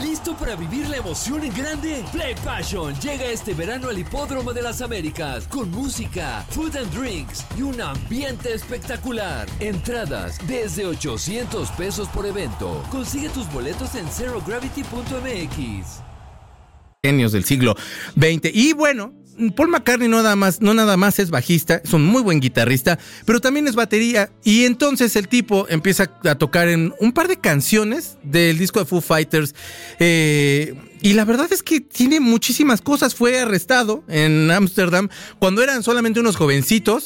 ¿Listo para vivir la emoción en grande? Play Passion llega este verano al Hipódromo de las Américas con música, food and drinks y un ambiente espectacular. Entradas desde $800 por evento. Consigue tus boletos en zerogravity.mx. Genios del siglo XX. Y bueno, Paul McCartney no nada más es bajista, es un muy buen guitarrista, pero también es batería. Y entonces el tipo empieza a tocar en un par de canciones del disco de Foo Fighters. Y la verdad es que tiene muchísimas cosas. Fue arrestado en Ámsterdam cuando eran solamente unos jovencitos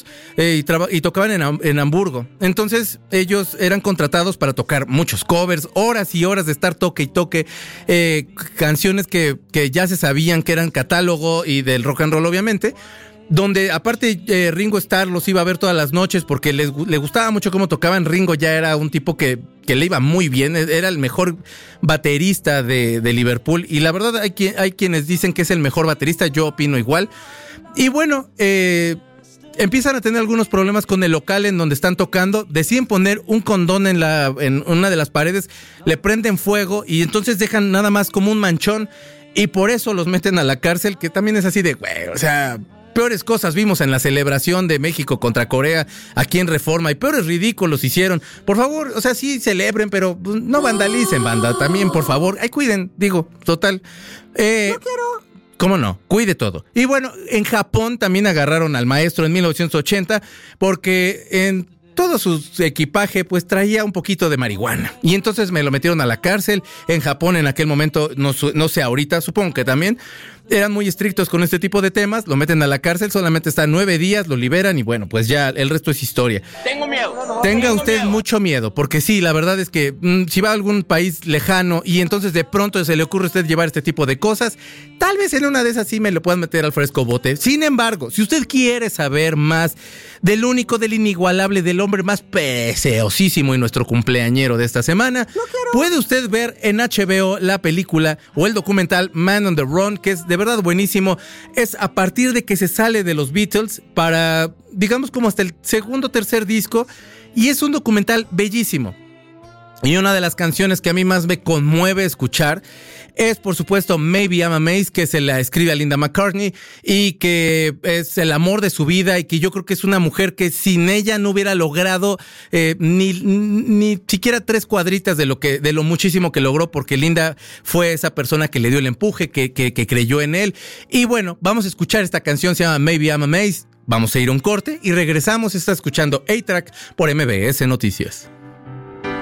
y tocaban en Hamburgo. Entonces ellos eran contratados para tocar muchos covers, horas y horas de estar toque y toque, canciones que ya se sabían que eran catálogo y del rock and roll obviamente. Donde aparte Ringo Starr los iba a ver todas las noches porque le gustaba mucho cómo tocaban. Ringo ya era un tipo que le iba muy bien, era el mejor baterista de Liverpool y la verdad hay quienes dicen que es el mejor baterista, yo opino igual. Y bueno, empiezan a tener algunos problemas con el local en donde están tocando, deciden poner un condón en una de las paredes, le prenden fuego y entonces dejan nada más como un manchón y por eso los meten a la cárcel, que también es así de, güey, o sea... Peores cosas vimos en la celebración de México contra Corea aquí en Reforma y peores ridículos hicieron. Por favor, o sea, sí celebren, pero no vandalicen, banda. También, por favor, ahí cuiden, digo, total. No quiero. ¿Cómo no? Cuide todo. Y bueno, en Japón también agarraron al maestro en 1980 porque en todo su equipaje pues traía un poquito de marihuana. Y entonces me lo metieron a la cárcel. En Japón en aquel momento, no sé ahorita, supongo que también... Eran muy estrictos con este tipo de temas, lo meten a la cárcel, solamente está 9 días, lo liberan y bueno, pues ya el resto es historia. Tengo miedo. Tenga usted mucho miedo, porque sí, la verdad es que si va a algún país lejano y entonces de pronto se le ocurre a usted llevar este tipo de cosas, tal vez en una de esas sí me lo puedan meter al fresco bote. Sin embargo, si usted quiere saber más del único, del inigualable, del hombre más preciosísimo y nuestro cumpleañero de esta semana, puede usted ver en HBO la película o el documental Man on the Run, que es de verdad buenísimo. Es a partir de que se sale de los Beatles para, digamos, como hasta el segundo o tercer disco, y es un documental bellísimo. Y una de las canciones que a mí más me conmueve escuchar es, por supuesto, Maybe I'm Amazed, que se la escribe a Linda McCartney y que es el amor de su vida y que yo creo que es una mujer que sin ella no hubiera logrado ni siquiera 3 cuadritas de lo muchísimo que logró, porque Linda fue esa persona que le dio el empuje, que creyó en él. Y bueno, vamos a escuchar esta canción, se llama Maybe I'm Amazed. Vamos a ir a un corte y regresamos. Está escuchando A-Track por MBS Noticias.